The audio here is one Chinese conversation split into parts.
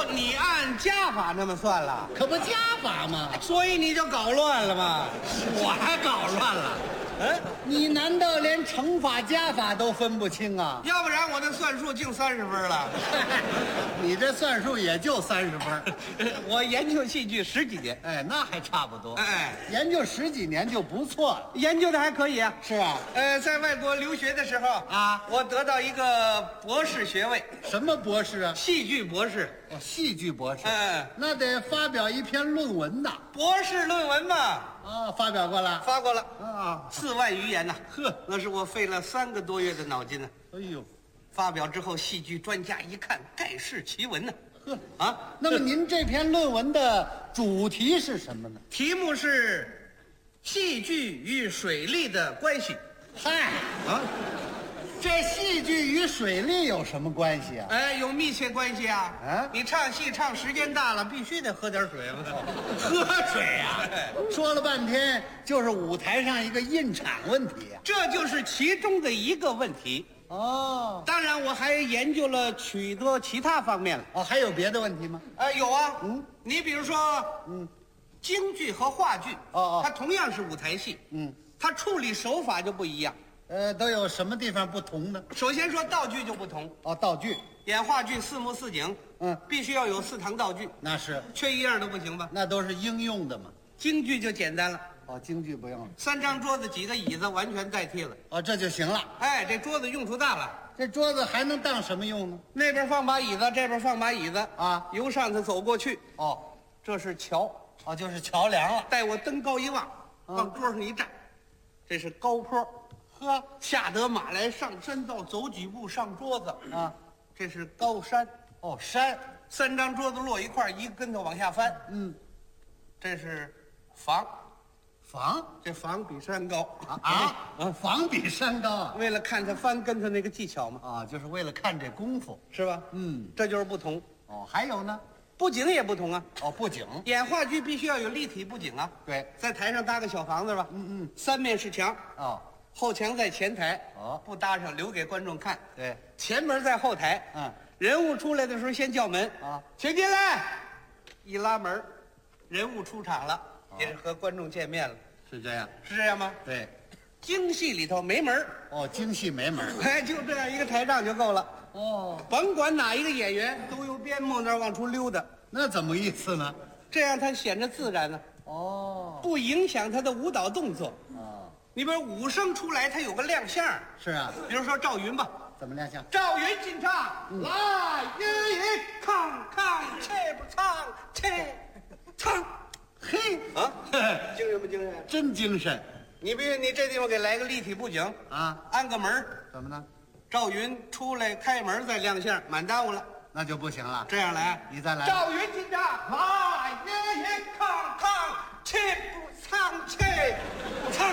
你按加法那么算了， 可不加法吗？ 所以你就搞乱了嘛。 我还搞乱了。你难道连乘法加法都分不清啊？ 要不然我这算术净30分了。 你这算术也就30分。 我研究戏剧10几年， 哎，那还差不多。 哎， 研究10几年就不错了。 研究的还可以啊。 是啊。 在外国留学的时候啊， 我得到一个博士学位， 什么博士啊？ 戏剧博士。 哦，戏剧博士。 那得发表一篇论文呐。 博士论文嘛。 啊，发表过了。 发过了。 啊 ，4万余言呐。 呵， 那是我费了3个多月的脑筋呢。 哎呦， 发表之后，戏剧专家一看，盖世奇闻呢。 呵啊， 那么您这篇论文的主题是什么呢？ 题目是戏剧与水利的关系。 嗨啊，这戏剧与水利有什么关系啊？ 哎，有密切关系啊！ 啊， 你唱戏唱时间大了，必须得喝点水嘛。 喝水呀、说了半天就是舞台上一个印场问题呀、 这就是其中的一个问题。 哦当然，我还研究了许多其他方面了。 哦，还有别的问题吗？ 有啊。你比如说，京剧和话剧，它同样是舞台戏，它处理手法就不一样。 都有什么地方不同呢？ 首先说道具就不同。 哦，道具。 演话剧4幕4景，必须要有4堂道具， 那是， 缺一样都不行吧？ 那都是应用的嘛。 京剧就简单了。 哦，京剧不用了。 3张桌子几个椅子完全代替了。 哦，这就行了。 哎，这桌子用处大了。 这桌子还能当什么用呢？ 那边放把椅子，这边放把椅子啊， 由上头走过去。 哦， 这是桥。 哦，就是桥梁了。 待我登高一望，往桌上一站，这是高坡。 呵， 下得马来上山道，走几步上桌子啊， 这是高山。 哦，山。 3张桌子摞一块，一个跟头往下翻。这是房。 房， 这房比山高房比山高啊！ 为了看他翻跟头那个技巧嘛。 啊，就是为了看这功夫， 是吧？这就是不同。 哦，还有呢？ 布景也不同啊。 哦，布景。 演话剧必须要有立体布景啊。 对， 在台上搭个小房子吧。3面是墙。 哦， 后墙在前台。 哦， 不搭上，留给观众看。 对， 前门在后台。人物出来的时候先叫门啊， 请进来。一拉门，人物出场了，也是和观众见面了。 是这样。 是这样吗？ 对。 京戏里头没门。 哦，京戏没门。 哎，就这样一个台账就够了。 哦， 甭管哪一个演员都由边幕那儿往出溜达， 那怎么意思呢？ 这样他显着自然呢。 哦， 不影响他的舞蹈动作。你比如武生出来，他有个亮相。 是啊。 比如说赵云吧。 怎么亮相？ 赵云进场，来，一康康，切不唱，切唱， 嘿啊，精神不精神？ 真精神。 你比如你这地方给来个立体布景啊， 安个门， 怎么呢？ 赵云出来开门再亮相，满耽误了。 那就不行了。 这样来， 你再来。 赵云进场，来，一康康，切不唱，切不唱，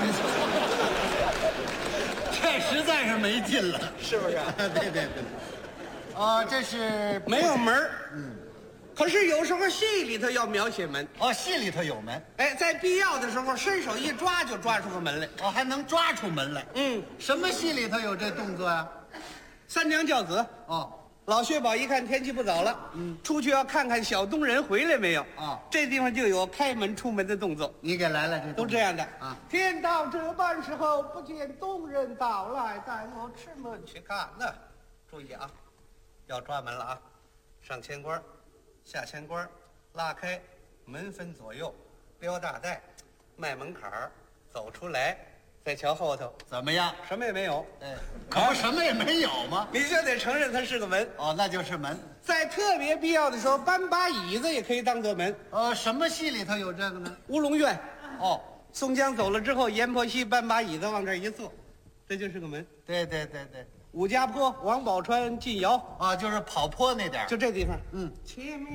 这实在是没劲了， 是不是？ 对对对。哦，这是没有门。可是有时候戏里头要描写门。 哦，戏里头有门。 哎，在必要的时候伸手一抓就抓出个门来。 哦，还能抓出门来。什么戏里头有这动作呀？ 三娘教子。 哦， 老薛宝一看天气不早了，出去要看看小东人回来没有。这地方就有开门出门的动作。 你给来了，这都这样的啊。 天到这般时候，不见东人到来，带我出门去看呢。注意啊，要抓门了啊！上前关，下前关，拉开门分左右，撩大带，迈门槛儿，走出来，再瞧后头怎么样？ 什么也没有。 可不什么也没有吗？ 你就得承认它是个门。 哦，那就是门。 在特别必要的时候，搬把椅子也可以当做门。 什么戏里头有这个呢？ 乌龙院。 哦， 宋江走了之后，阎婆惜搬把椅子往这儿一坐，这就是个门。 对对对对。 武家坡，王宝钏进窑啊，就是跑坡那点儿， 就这地方。 嗯， 前面